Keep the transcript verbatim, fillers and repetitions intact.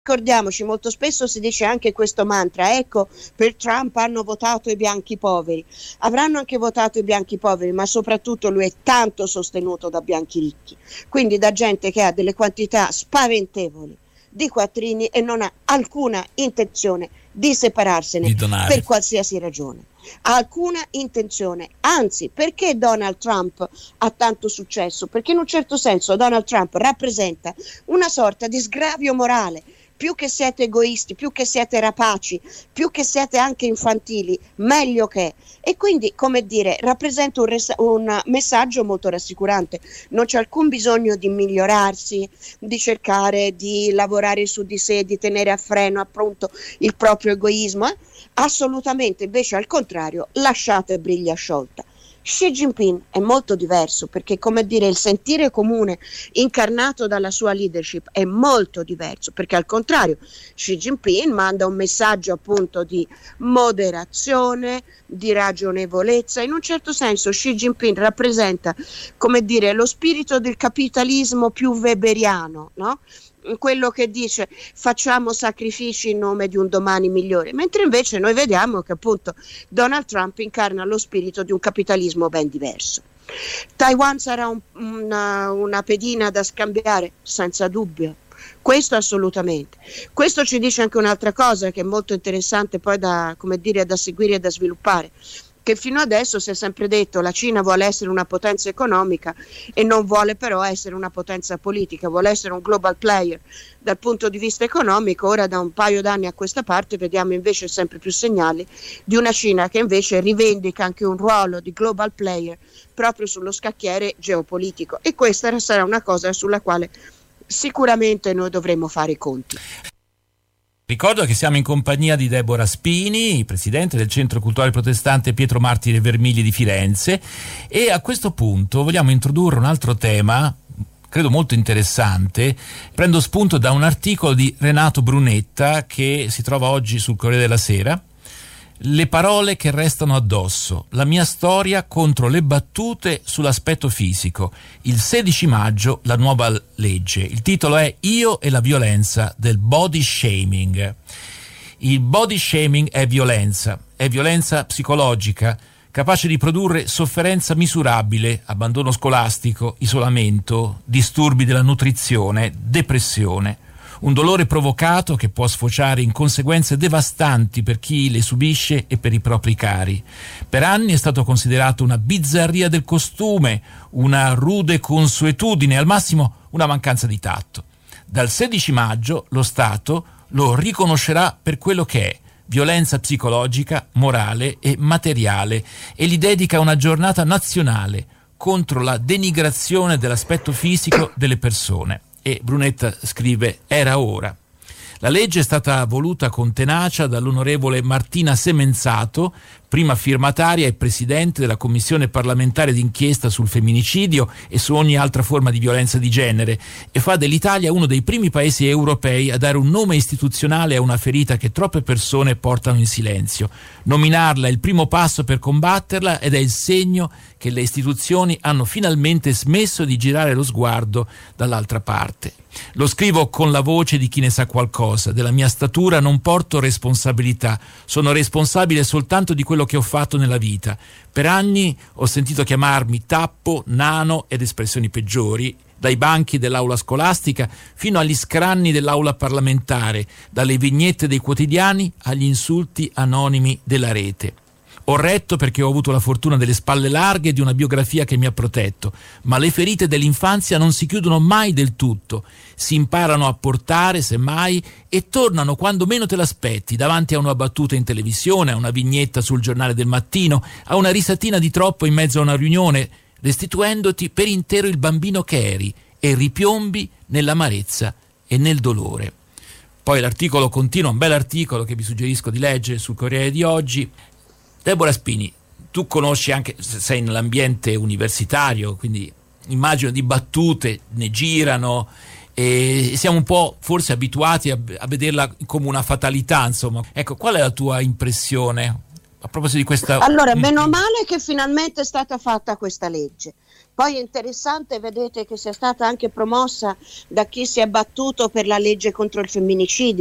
Ricordiamoci, molto spesso si dice anche questo mantra, ecco, per Trump hanno votato i bianchi poveri. Avranno anche votato i bianchi poveri, ma soprattutto lui è tanto sostenuto da bianchi ricchi, quindi da gente che ha delle quantità spaventevoli di quattrini e non ha alcuna intenzione di separarsene di donare, per qualsiasi ragione. Alcuna intenzione, anzi, perché Donald Trump ha tanto successo? Perché in un certo senso Donald Trump rappresenta una sorta di sgravio morale. Più che siete egoisti, più che siete rapaci, più che siete anche infantili, meglio che. E quindi, come dire, rappresenta un, res- un messaggio molto rassicurante. Non c'è alcun bisogno di migliorarsi, di cercare di lavorare su di sé, di tenere a freno appunto il proprio egoismo. Eh? Assolutamente, invece al contrario, lasciate briglia sciolta. Xi Jinping è molto diverso, perché, come dire, il sentire comune incarnato dalla sua leadership è molto diverso, perché al contrario Xi Jinping manda un messaggio appunto di moderazione, di ragionevolezza. In un certo senso Xi Jinping rappresenta, come dire, lo spirito del capitalismo più weberiano, no? Quello che dice facciamo sacrifici in nome di un domani migliore, mentre invece noi vediamo che appunto Donald Trump incarna lo spirito di un capitalismo ben diverso. Taiwan sarà un, una, una pedina da scambiare? Senza dubbio, questo assolutamente. Questo ci dice anche un'altra cosa che è molto interessante poi da, come dire, da seguire e da sviluppare, che fino adesso si è sempre detto la Cina vuole essere una potenza economica e non vuole però essere una potenza politica, vuole essere un global player dal punto di vista economico. Ora da un paio d'anni a questa parte vediamo invece sempre più segnali di una Cina che invece rivendica anche un ruolo di global player proprio sullo scacchiere geopolitico, e questa sarà una cosa sulla quale sicuramente noi dovremo fare i conti. Ricordo che siamo in compagnia di Deborah Spini, presidente del Centro Culturale Protestante Pietro Martire Vermigli di Firenze, e a questo punto vogliamo introdurre un altro tema, credo molto interessante. Prendo spunto da un articolo di Renato Brunetta che si trova oggi sul Corriere della Sera. Le parole che restano addosso, la mia storia contro le battute sull'aspetto fisico. Il sedici maggio la nuova legge. Il titolo è Io e la violenza del body shaming. Il body shaming è violenza, è violenza psicologica, capace di produrre sofferenza misurabile, abbandono scolastico, isolamento, disturbi della nutrizione, depressione. Un dolore provocato che può sfociare in conseguenze devastanti per chi le subisce e per i propri cari. Per anni è stato considerato una bizzarria del costume, una rude consuetudine, al massimo una mancanza di tatto. Dal sedici maggio lo Stato lo riconoscerà per quello che è: violenza psicologica, morale e materiale, e gli dedica una giornata nazionale contro la denigrazione dell'aspetto fisico delle persone. E Brunetta scrive: era ora. La legge è stata voluta con tenacia dall'onorevole Martina Semenzato, prima firmataria e presidente della Commissione parlamentare d'inchiesta sul femminicidio e su ogni altra forma di violenza di genere, e fa dell'Italia uno dei primi paesi europei a dare un nome istituzionale a una ferita che troppe persone portano in silenzio. Nominarla è il primo passo per combatterla ed è il segno che le istituzioni hanno finalmente smesso di girare lo sguardo dall'altra parte. Lo scrivo con la voce di chi ne sa qualcosa. Della mia statura non porto responsabilità, sono responsabile soltanto di quello che ho fatto nella vita. Per anni ho sentito chiamarmi tappo, nano ed espressioni peggiori, dai banchi dell'aula scolastica fino agli scranni dell'aula parlamentare, dalle vignette dei quotidiani agli insulti anonimi della rete. Ho retto perché ho avuto la fortuna delle spalle larghe e di una biografia che mi ha protetto, ma le ferite dell'infanzia non si chiudono mai del tutto, si imparano a portare, semmai, e tornano quando meno te l'aspetti, davanti a una battuta in televisione, a una vignetta sul giornale del mattino, a una risatina di troppo in mezzo a una riunione, restituendoti per intero il bambino che eri, e ripiombi nell'amarezza e nel dolore. Poi l'articolo continua, un bel articolo che vi suggerisco di leggere sul Corriere di oggi. Deborah Spini, tu conosci anche, sei nell'ambiente universitario, quindi immagino di battute ne girano e siamo un po' forse abituati a, a vederla come una fatalità, insomma. Ecco, qual è la tua impressione a proposito di questa... Allora, meno male che finalmente è stata fatta questa legge. Poi è interessante, vedete, che sia stata anche promossa da chi si è battuto per la legge contro il femminicidio.